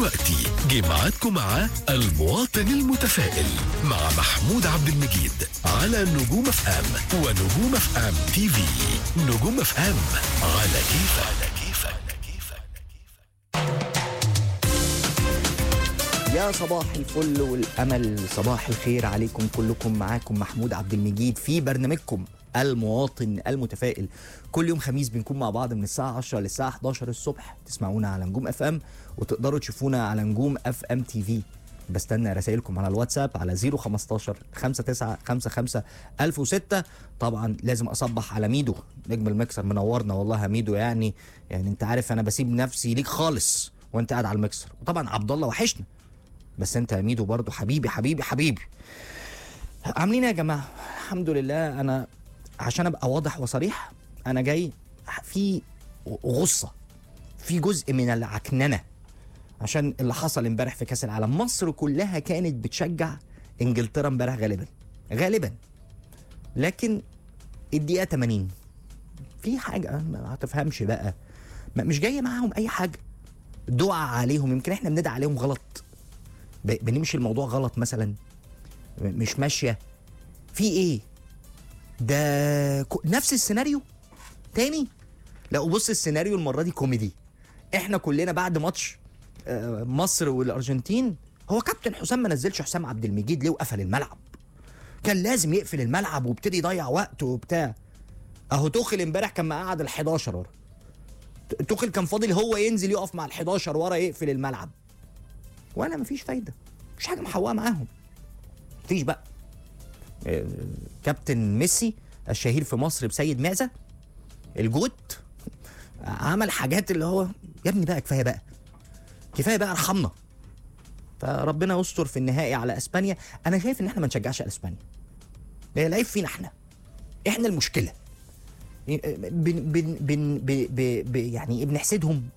دلوقتي جه ميعادكم مع المواطن المتفائل مع محمود عبد المجيد على نجوم اف ام ونجوم اف ام تي في. نجوم اف ام على كيفك. يا صباح الفل والأمل، صباح الخير عليكم كلكم. معاكم محمود عبد المجيد في برنامجكم المواطن المتفائل. كل يوم خميس بنكون مع بعض من الساعة 10 للساعة 11 الصبح. تسمعونا على نجوم اف ام وتقدروا تشوفونا على نجوم اف ام تي في. بستنى رسائلكم على الواتساب على 015 5955 1006. طبعا لازم اصبح على ميدو نجم المكسر، منورنا والله يا ميدو. يعني انت عارف انا بسيب نفسي ليك خالص وانت قاعد على المكسر. وطبعا عبد الله وحشنا، بس انت يا ميدو برضو حبيبي حبيبي حبيبي. عاملين ايه يا جماعه؟ الحمد لله. انا عشان ابقى واضح وصريح، انا جاي في غصه، في جزء من العكننه عشان اللي حصل امبارح في كاس العالم. مصر كلها كانت بتشجع انجلترا امبارح غالبا، لكن الدقيقه 80 في حاجه ما هتفهمش بقى، مش جايه معاهم اي حاجه. دعاء عليهم، يمكن احنا بندعي عليهم غلط، بنمشي الموضوع غلط مثلا، مش ماشيه في ايه ده. نفس السيناريو تاني. لا وبص، السيناريو المره دي كوميدي. احنا كلنا بعد ماتش مصر والارجنتين، هو كابتن حسام ما نزلش حسام عبد المجيد ليه وقفل الملعب؟ كان لازم يقفل الملعب وابتدي يضيع وقت وبتاع. اهو توخل امبارح كان مقعد ال11 ورا. توخل كان فاضل هو ينزل يقف مع ال11 ورا يقفل الملعب، وانا مفيش فايده، مش حاجه محوقه معاهم. مفيش بقى. كابتن ميسي الشهير في مصر بسيد معزة الجوت عمل حاجات اللي هو يا ابني بقى كفايه بقى ارحمنا. فربنا يستر في النهائي على اسبانيا. انا شايف ان احنا ما نشجعش على اسبانيا، العيب فينا احنا المشكله. يعني بنحسدهم